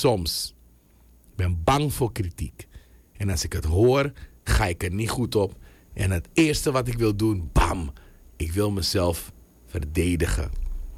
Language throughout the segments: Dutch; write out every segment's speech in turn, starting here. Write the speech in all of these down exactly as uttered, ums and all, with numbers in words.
soms. Ik ben bang voor kritiek. En als ik het hoor, ga ik er niet goed op. En het eerste wat ik wil doen, bam, ik wil mezelf verdedigen.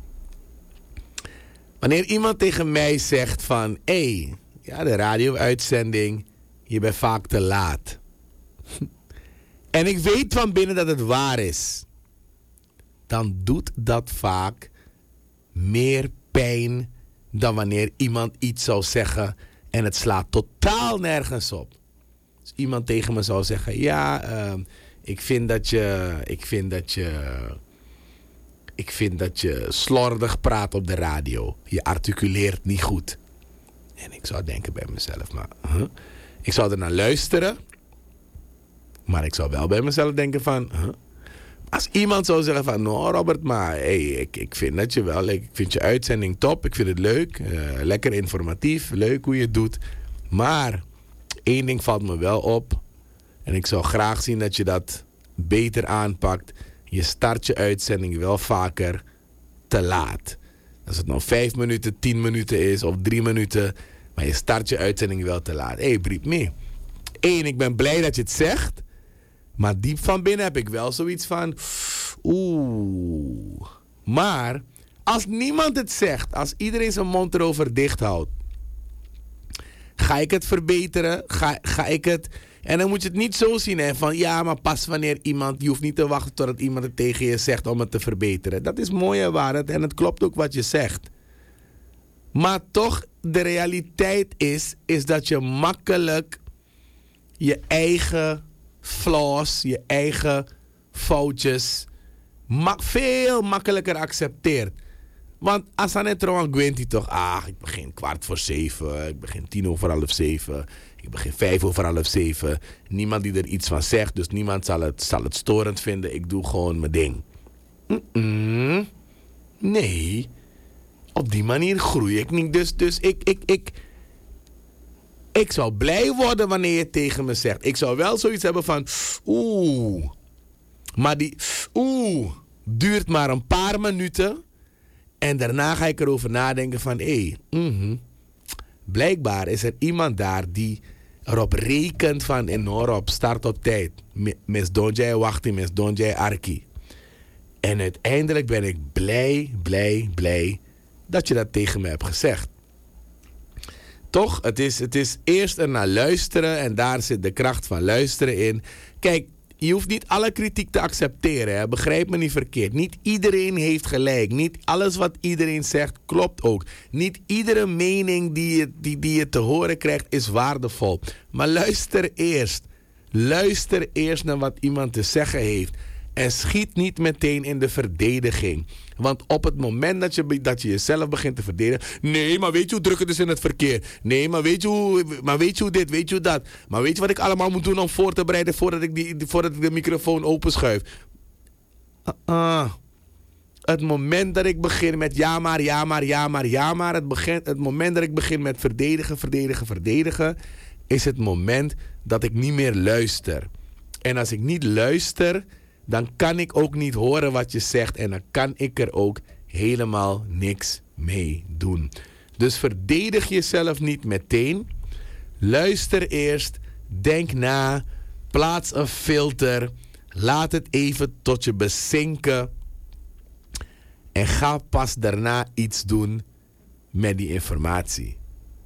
Wanneer iemand tegen mij zegt van, hé, hey, ja, de radio-uitzending, je bent vaak te laat. En ik weet van binnen dat het waar is. Dan doet dat vaak meer pijn dan wanneer iemand iets zou zeggen en het slaat totaal nergens op. Als iemand tegen me zou zeggen, ja, uh, ik vind dat je, ik vind dat je, ik vind dat je slordig praat op de radio. Je articuleert niet goed. En ik zou denken bij mezelf, maar huh? Ik zou er naar luisteren. Maar ik zou wel bij mezelf denken van, huh? Als iemand zou zeggen van, nou Robert, maar hey, ik, ik vind dat je wel, ik vind je uitzending top, ik vind het leuk, uh, lekker informatief, leuk hoe je het doet. Maar één ding valt me wel op en ik zou graag zien dat je dat beter aanpakt. Je start je uitzending wel vaker te laat. Als het nou vijf minuten, tien minuten is of drie minuten, maar je start je uitzending wel te laat. Hé, hey, brief me. Eén, ik ben blij dat je het zegt. Maar diep van binnen heb ik wel zoiets van, oeh. Maar als niemand het zegt, als iedereen zijn mond erover dicht houdt, ga ik het verbeteren? Ga, ga ik het... En dan moet je het niet zo zien, hè, van ja, maar pas wanneer iemand, je hoeft niet te wachten totdat iemand het tegen je zegt om het te verbeteren. Dat is mooie waarheid en het klopt ook wat je zegt. Maar toch, de realiteit is, is dat je makkelijk je eigen flaws, je eigen foutjes ma- veel makkelijker accepteert. Want als aan het trouwens Gwenti toch, ah, ik begin kwart voor zeven, ik begin tien over half zeven, ik begin vijf over half zeven. Niemand die er iets van zegt, dus niemand zal het, zal het storend vinden. Ik doe gewoon mijn ding. Mm-mm. Nee, op die manier groei ik niet. Dus, dus ik, ik, ik, ik zou blij worden wanneer je het tegen me zegt. Ik zou wel zoiets hebben van, oeh, maar die, oeh, duurt maar een paar minuten. En daarna ga ik erover nadenken van, hé, hey, mm-hmm, blijkbaar is er iemand daar die erop rekent van, en hoor op, start op tijd. Mis Donjai wachti, mis Donjai arki. En uiteindelijk ben ik blij, blij, blij dat je dat tegen me hebt gezegd. Toch, het is, het is eerst er naar luisteren en daar zit de kracht van luisteren in. Kijk, je hoeft niet alle kritiek te accepteren, hè? Begrijp me niet verkeerd. Niet iedereen heeft gelijk. Niet alles wat iedereen zegt klopt ook. Niet iedere mening die je, die, die je te horen krijgt is waardevol. Maar luister eerst. Luister eerst naar wat iemand te zeggen heeft. En schiet niet meteen in de verdediging. Want op het moment dat je, dat je jezelf begint te verdedigen. Nee, maar weet je hoe druk het is in het verkeer? Nee, maar weet je hoe, maar weet je hoe dit, weet je hoe dat? Maar weet je wat ik allemaal moet doen om voor te bereiden voordat ik, die, voordat ik de microfoon openschuif? Uh-uh. Het moment dat ik begin met ja maar, ja maar, ja maar, ja maar. Het, begin, het moment dat ik begin met verdedigen, verdedigen, verdedigen. Is het moment dat ik niet meer luister. En als ik niet luister, dan kan ik ook niet horen wat je zegt. En dan kan ik er ook helemaal niks mee doen. Dus verdedig jezelf niet meteen. Luister eerst. Denk na. Plaats een filter. Laat het even tot je bezinken. En ga pas daarna iets doen met die informatie.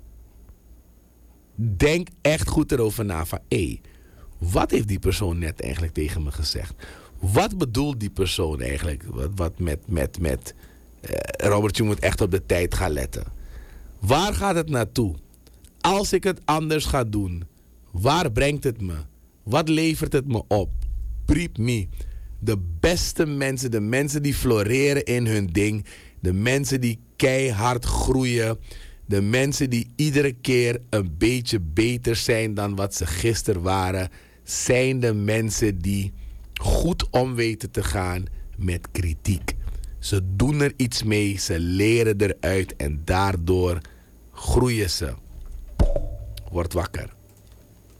Denk echt goed erover na van, hé, hey, wat heeft die persoon net eigenlijk tegen me gezegd? Wat bedoelt die persoon eigenlijk? Wat, wat met, met, met uh, Robert, je moet echt op de tijd gaan letten. Waar gaat het naartoe? Als ik het anders ga doen, waar brengt het me? Wat levert het me op? Brief me. De beste mensen, de mensen die floreren in hun ding, de mensen die keihard groeien, de mensen die iedere keer een beetje beter zijn dan wat ze gisteren waren, zijn de mensen die goed om weten te gaan met kritiek. Ze doen er iets mee, ze leren eruit en daardoor groeien ze. Word wakker.